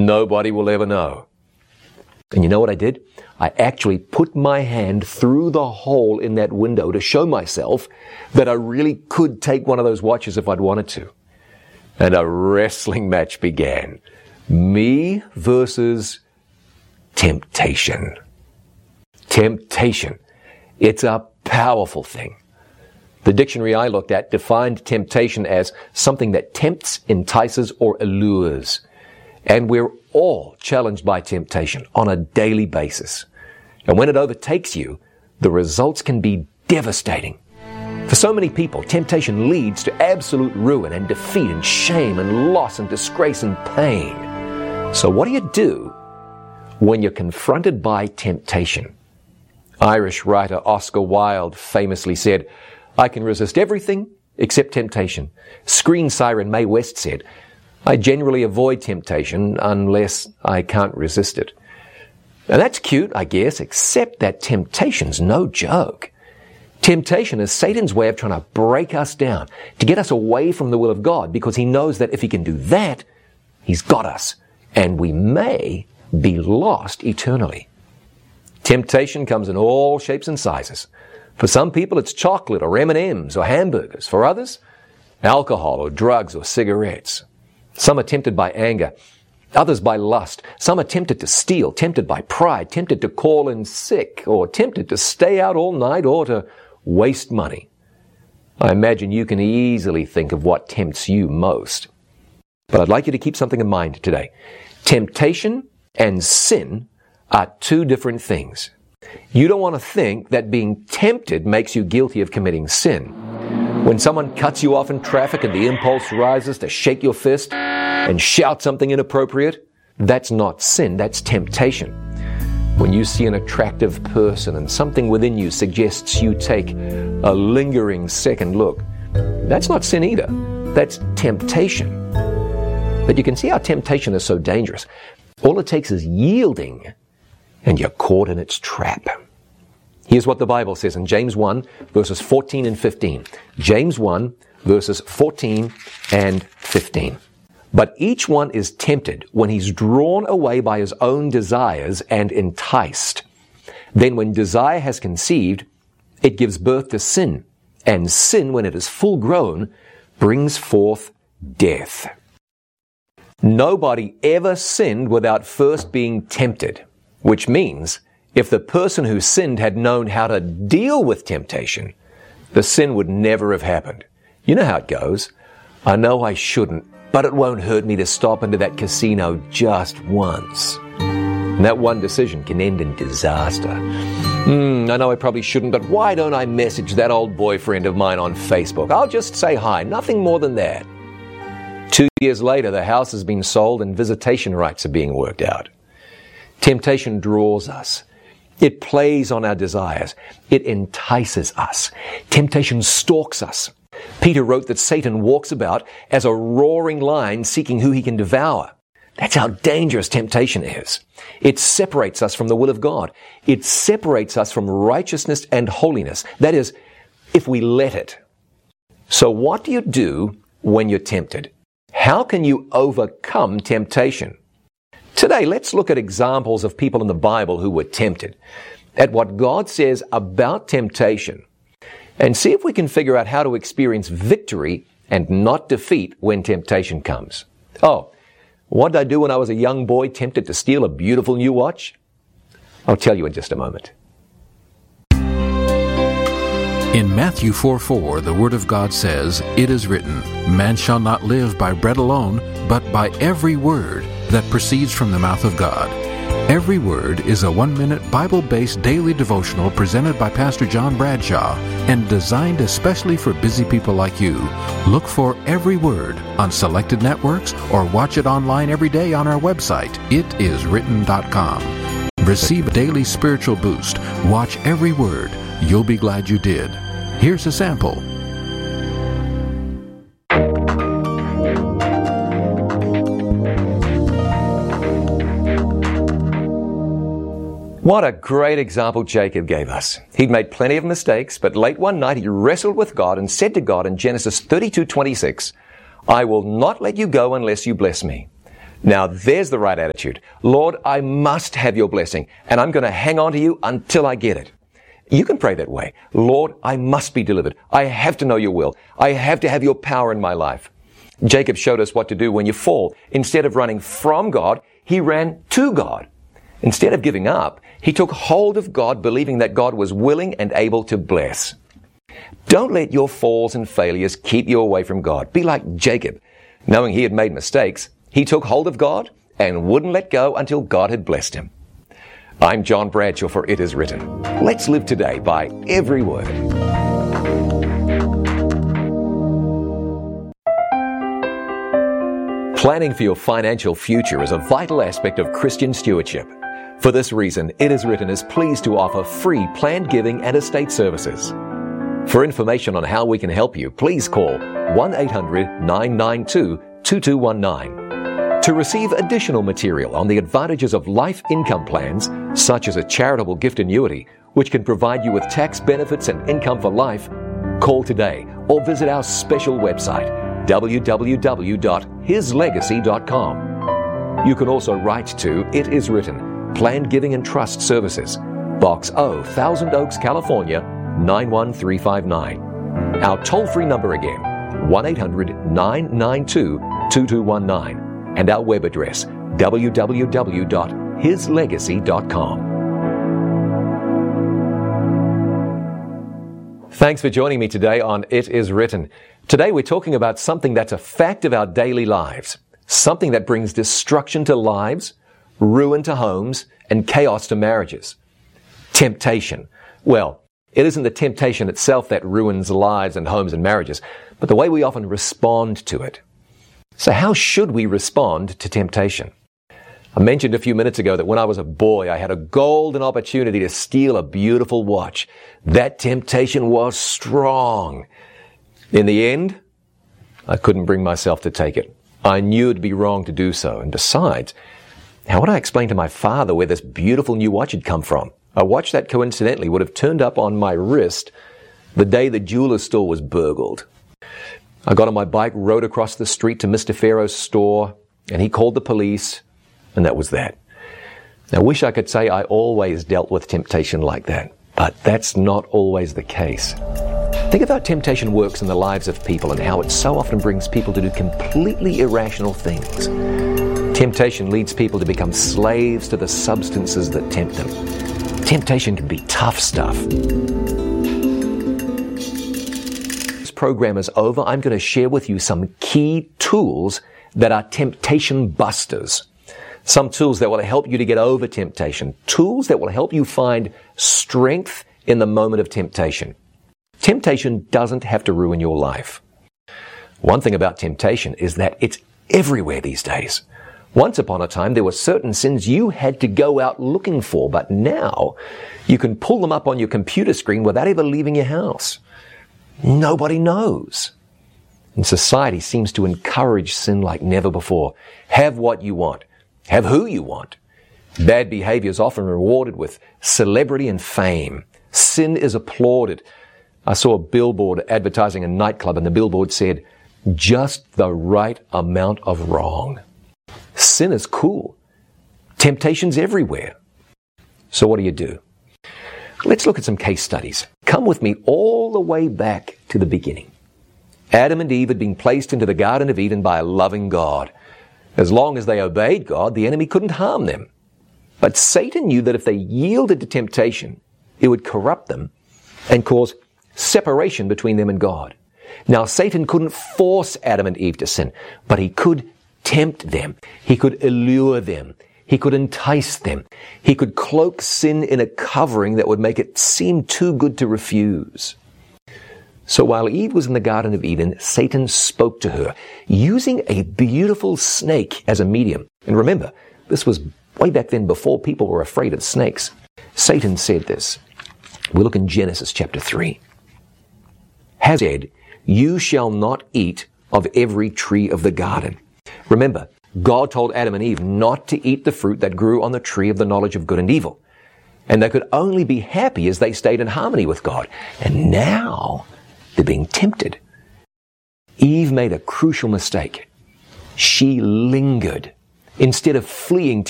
Nobody will ever know. And you know what I did? I actually put my hand through the hole in that window to show myself that I really could take one of those watches if I'd wanted to. And a wrestling match began. Me versus temptation. Temptation. It's a powerful thing. The dictionary I looked at defined temptation as something that tempts, entices, or allures. And we're all challenged by temptation on a daily basis. And when it overtakes you, the results can be devastating. For so many people, temptation leads to absolute ruin and defeat and shame and loss and disgrace and pain. So what do when you're confronted by temptation? Irish writer Oscar Wilde famously said, "I can resist everything except temptation." Screen siren Mae West said, "I generally avoid temptation unless I can't resist it." And that's cute, I guess, except that temptation's no joke. Temptation is Satan's way of trying to break us down, to get us away from the will of God, because he knows that if he can do that, he's got us, and we may be lost eternally. Temptation comes in all shapes and sizes. For some people, it's chocolate or M&Ms or hamburgers. For others, alcohol or drugs or cigarettes. Some are tempted by anger, others by lust. Some are tempted to steal, tempted by pride, tempted to call in sick, or tempted to stay out all night or to waste money. I imagine you can easily think of what tempts you most. But I'd like you to keep something in mind today. Temptation and sin are two different things. You don't want to think that being tempted makes you guilty of committing sin. When someone cuts you off in traffic and the impulse rises to shake your fist and shout something inappropriate, that's not sin, that's temptation. When you see an attractive person and something within you suggests you take a lingering second look, that's not sin either, that's temptation. But you can see how temptation is so dangerous. All it takes is yielding, and you're caught in its trap. Here's what the Bible says in James 1, verses 14 and 15. James 1, verses 14 and 15. But each one is tempted when he's drawn away by his own desires and enticed. Then when desire has conceived, it gives birth to sin. And sin, when it is full grown, brings forth death. Nobody ever sinned without first being tempted, which means if the person who sinned had known how to deal with temptation, the sin would never have happened. You know how it goes. I know I shouldn't, but it won't hurt me to stop into that casino just once. And that one decision can end in disaster. I know I probably shouldn't, but why don't I message that old boyfriend of mine on Facebook? I'll just say hi, nothing more than that. 2 years later, the house has been sold and visitation rights are being worked out. Temptation draws us. It plays on our desires. It entices us. Temptation stalks us. Peter wrote that Satan walks about as a roaring lion seeking who he can devour. That's how dangerous temptation is. It separates us from the will of God. It separates us from righteousness and holiness. That is, if we let it. So what do you do when you're tempted? How can you overcome temptation? Today, let's look at examples of people in the Bible who were tempted, at what God says about temptation, and see if we can figure out how to experience victory and not defeat when temptation comes. Oh, what did I do when I was a young boy tempted to steal a beautiful new watch? I'll tell you in just a moment. In Matthew 4:4, the Word of God says, "It is written, man shall not live by bread alone, but by every word that proceeds from the mouth of God." Every Word is a 1-minute Bible-based daily devotional presented by Pastor John Bradshaw and designed especially for busy people like you. Look for Every Word on selected networks or watch it online every day on our website, itiswritten.com. Receive a daily spiritual boost. Watch Every Word. You'll be glad you did. Here's a sample. What a great example Jacob gave us. He'd made plenty of mistakes, but late one night he wrestled with God and said to God in Genesis 32:26, "I will not let you go unless you bless me." Now there's the right attitude. Lord, I must have your blessing, and I'm going to hang on to you until I get it. You can pray that way. Lord, I must be delivered. I have to know your will. I have to have your power in my life. Jacob showed us what to do when you fall. Instead of running from God, he ran to God. Instead of giving up, he took hold of God, believing that God was willing and able to bless. Don't let your falls and failures keep you away from God. Be like Jacob. Knowing he had made mistakes, he took hold of God and wouldn't let go until God had blessed him. I'm John Bradshaw for It Is Written. Let's live today by every word. Planning for your financial future is a vital aspect of Christian stewardship. For this reason, It Is Written is pleased to offer free planned giving and estate services. For information on how we can help you, please call 1-800-992-2219. To receive additional material on the advantages of life income plans, such as a charitable gift annuity, which can provide you with tax benefits and income for life, call today or visit our special website, www.hislegacy.com. You can also write to It Is Written, Planned Giving and Trust Services, Box O, Thousand Oaks, California, 91359. Our toll-free number again, 1-800-992-2219, and our web address, www.hislegacy.com. Thanks for joining me today on It Is Written. Today we're talking about something that's a fact of our daily lives, something that brings destruction to lives, ruin to homes, and chaos to marriages. Temptation. Well, it isn't the temptation itself that ruins lives and homes and marriages, but the way we often respond to it. So how should we respond to temptation? I mentioned a few minutes ago that when I was a boy, I had a golden opportunity to steal a beautiful watch. That temptation was strong. In the end, I couldn't bring myself to take it. I knew it'd be wrong to do so. And besides, how would I explain to my father where this beautiful new watch had come from? A watch that coincidentally would have turned up on my wrist the day the jeweler's store was burgled. I got on my bike, rode across the street to Mr. Farrow's store, and he called the police, and that was that. I wish I could say I always dealt with temptation like that, but that's not always the case. Think of how temptation works in the lives of people and how it so often brings people to do completely irrational things. Temptation leads people to become slaves to the substances that tempt them. Temptation can be tough stuff. This program is over. I'm going to share with you some key tools that are temptation busters. Some tools that will help you to get over temptation. Tools that will help you find strength in the moment of temptation. Temptation doesn't have to ruin your life. One thing about temptation is that it's everywhere these days. Once upon a time, there were certain sins you had to go out looking for, but now you can pull them up on your computer screen without ever leaving your house. Nobody knows. And society seems to encourage sin like never before. Have what you want. Have who you want. Bad behavior is often rewarded with celebrity and fame. Sin is applauded. I saw a billboard advertising a nightclub, and the billboard said, "Just the right amount of wrong." Sin is cool. Temptation's everywhere. So what do? Let's look at some case studies. Come with me all the way back to the beginning. Adam and Eve had been placed into the Garden of Eden by a loving God. As long as they obeyed God, the enemy couldn't harm them. But Satan knew that if they yielded to temptation, it would corrupt them and cause separation between them and God. Now, Satan couldn't force Adam and Eve to sin, but he could tempt them. He could allure them. He could entice them. He could cloak sin in a covering that would make it seem too good to refuse. So while Eve was in the Garden of Eden, Satan spoke to her using a beautiful snake as a medium. And remember, this was way back then before people were afraid of snakes. Satan said this. We look in Genesis chapter 3. Has said, "You shall not eat of every tree of the garden." Remember, God told Adam and Eve not to eat the fruit that grew on the tree of the knowledge of good and evil. And they could only be happy as they stayed in harmony with God. And now they're being tempted. Eve made a crucial mistake. She lingered. instead of fleeing